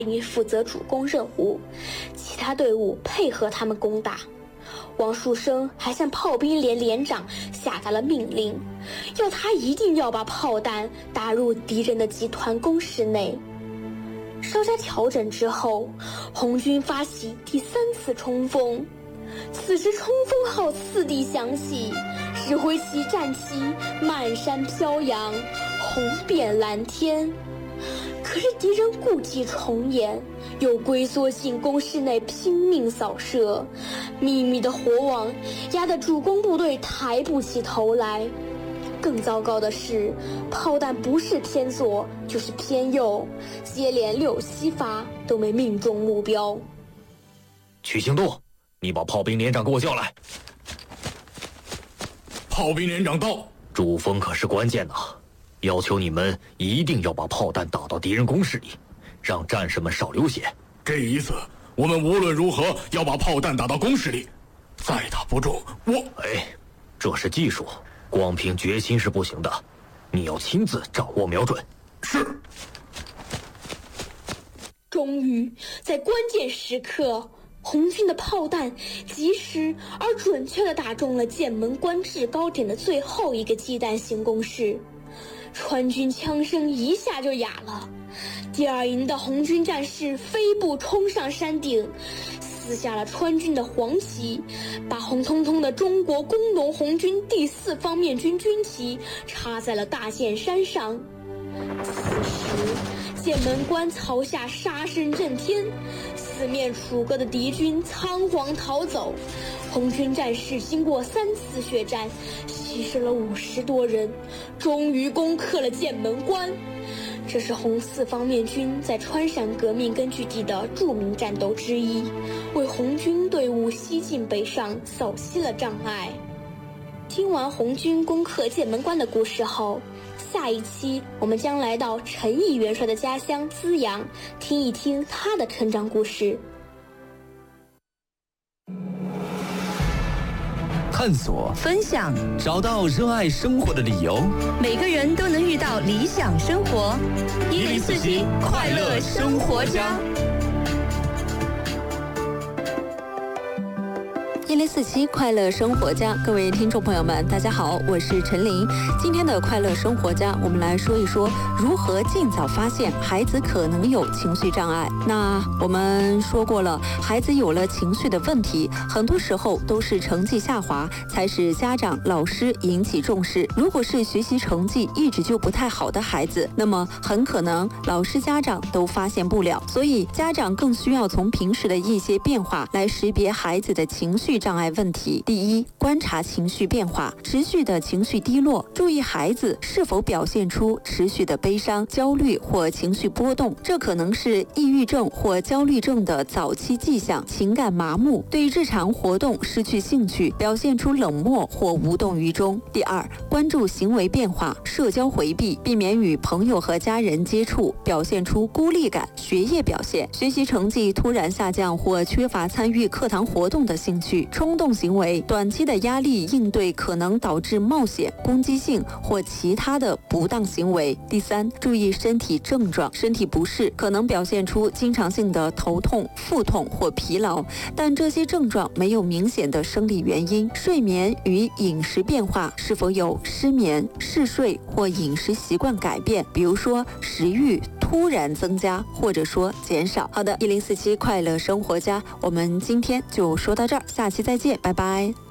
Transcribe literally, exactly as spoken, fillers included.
营负责主攻任务，其他队伍配合他们攻打。王树声还向炮兵连连长下达了命令，要他一定要把炮弹打入敌人的集团工事内。稍加调整之后，红军发起第三次冲锋。此时冲锋号次第响起，指挥旗战旗漫山飘扬，红遍蓝天。可是敌人故伎重演，又龟缩进工事内拼命扫射，密密的火网压得主攻部队抬不起头来。更糟糕的是，炮弹不是偏左就是偏右，接连六七发都没命中目标。 曲行动，你把炮兵连长给我叫来。 炮兵连长到。 主锋可是关键呐，要求你们一定要把炮弹打到敌人工事里，让战士们少流血。 这一次我们无论如何要把炮弹打到工事里，再打不中我…… 哎，这是技术，光凭决心是不行的，你要亲自掌握瞄准。 是。 终于在关键时刻，红军的炮弹及时而准确地打中了剑门关制高点的最后一个鸡蛋型工事，川军枪声一下就哑了。第二营的红军战士飞步冲上山顶，撕下了川军的黄旗，把红彤彤的中国工农红军第四方面军军旗插在了大剑山上。此时剑门关曹下杀声震天，四面楚歌的敌军仓皇逃走，红军战士经过三次血战，牺牲了五十多人，终于攻克了剑门关。这是红四方面军在川陕革命根据地的著名战斗之一，为红军队伍西进北上扫息了障碍。听完红军攻克剑门关的故事后，下一期我们将来到陈毅元帅的家乡资阳，听一听他的成长故事。 探索， 分享， 找到热爱生活的理由。 每个人都能遇到理想生活。一零四七快乐生活家。 一零四七快乐生活家，各位听众朋友们，大家好，我是陈琳。今天的快乐生活家，我们来说一说如何尽早发现孩子可能有情绪障碍。那我们说过了，孩子有了情绪的问题，很多时候都是成绩下滑才使家长、老师引起重视。如果是学习成绩一直就不太好的孩子，那么很可能老师、家长都发现不了。所以家长更需要从平时的一些变化来识别孩子的情绪障碍问题。第一，观察情绪变化，持续的情绪低落，注意孩子是否表现出持续的悲伤、焦虑或情绪波动，这可能是抑郁症或焦虑症的早期迹象。情感麻木，对日常活动失去兴趣，表现出冷漠或无动于衷。第二，关注行为变化，社交回避，避免与朋友和家人接触，表现出孤立感。学业表现，学习成绩突然下降或缺乏参与课堂活动的兴趣。冲动行为，短期的压力应对可能导致冒险、攻击性或其他的不当行为。第三，注意身体症状，身体不适可能表现出经常性的头痛、腹痛或疲劳，但这些症状没有明显的生理原因。睡眠与饮食变化，是否有失眠、嗜睡或饮食习惯改变，比如说食欲突然增加或者说减少。好的，一零四七快乐生活家，我们今天就说到这儿，下期再见，拜拜。